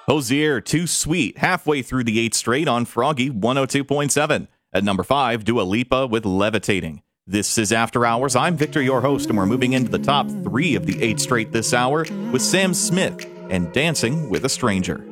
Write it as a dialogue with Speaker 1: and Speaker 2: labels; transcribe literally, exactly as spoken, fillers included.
Speaker 1: Hosier, Too Sweet, halfway through the eighth straight on Froggy one oh two point seven. At number five, Dua Lipa with Levitating. This is After Hours. I'm Victor, your host, and we're moving into the top three of the eighth straight this hour with Sam Smith and Dancing with a Stranger.